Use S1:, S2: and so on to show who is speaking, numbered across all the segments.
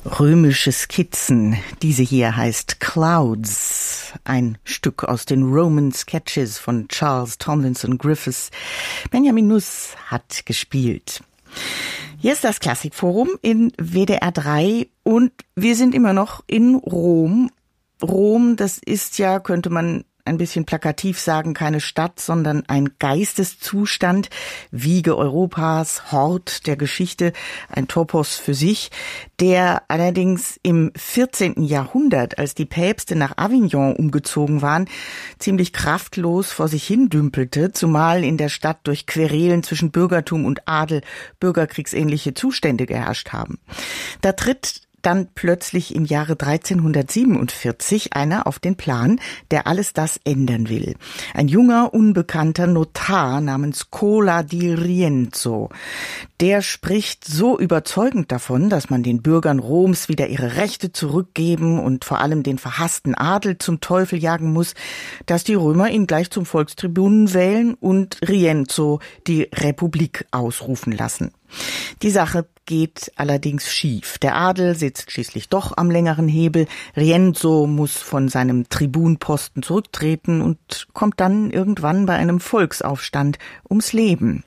S1: Römische Skizzen. Diese hier heißt Clouds, ein Stück aus den Roman Sketches von Charles Tomlinson Griffiths. Benjamin Nuss hat gespielt. Hier ist das Klassikforum in WDR 3 und wir sind immer noch in Rom. Rom, das ist ja, könnte man ein bisschen plakativ sagen, keine Stadt, sondern ein Geisteszustand, Wiege Europas, Hort der Geschichte, ein Topos für sich, der allerdings im 14. Jahrhundert, als die Päpste nach Avignon umgezogen waren, ziemlich kraftlos vor sich hin dümpelte, zumal in der Stadt durch Querelen zwischen Bürgertum und Adel bürgerkriegsähnliche Zustände geherrscht haben. Da tritt dann plötzlich im Jahre 1347 einer auf den Plan, der alles das ändern will. Ein junger, unbekannter Notar namens Cola di Rienzo. Der spricht so überzeugend davon, dass man den Bürgern Roms wieder ihre Rechte zurückgeben und vor allem den verhassten Adel zum Teufel jagen muss, dass die Römer ihn gleich zum Volkstribunen wählen und Rienzo die Republik ausrufen lassen. Die Sache geht allerdings schief. Der Adel sitzt schließlich doch am längeren Hebel. Rienzo muss von seinem Tribunposten zurücktreten und kommt dann irgendwann bei einem Volksaufstand ums Leben.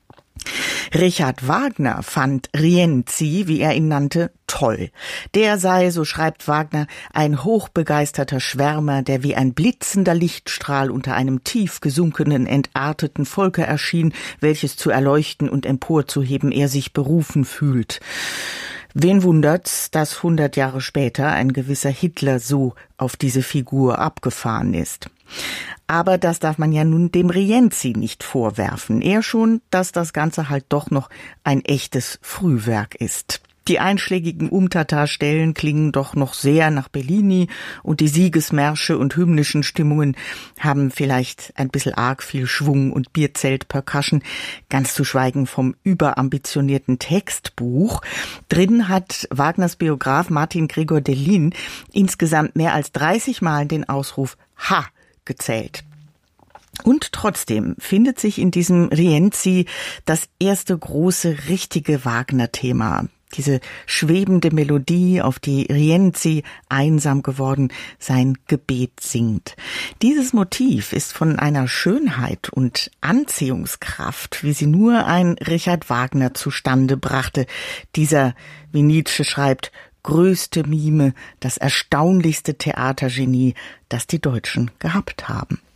S1: Richard Wagner fand Rienzi, wie er ihn nannte, toll. Der sei, so schreibt Wagner, ein hochbegeisterter Schwärmer, der wie ein blitzender Lichtstrahl unter einem tief gesunkenen, entarteten Volke erschien, welches zu erleuchten und emporzuheben er sich berufen fühlt. Wen wundert's, dass 100 Jahre später ein gewisser Hitler so auf diese Figur abgefahren ist. Aber das darf man ja nun dem Rienzi nicht vorwerfen. Eher schon, dass das Ganze halt doch noch ein echtes Frühwerk ist. Die einschlägigen Umtata-Stellen klingen doch noch sehr nach Bellini und die Siegesmärsche und hymnischen Stimmungen haben vielleicht ein bisschen arg viel Schwung und Bierzelt-Percussion, ganz zu schweigen vom überambitionierten Textbuch. Drin hat Wagners Biograf Martin Gregor Dellin insgesamt mehr als 30 Mal den Ausruf »Ha!« gezählt. Und trotzdem findet sich in diesem Rienzi das erste große, richtige Wagner-Thema. Diese schwebende Melodie, auf die Rienzi, einsam geworden, sein Gebet singt. Dieses Motiv ist von einer Schönheit und Anziehungskraft, wie sie nur ein Richard Wagner zustande brachte. Dieser, wie Nietzsche schreibt, größte Mime, das erstaunlichste Theatergenie, das die Deutschen gehabt haben.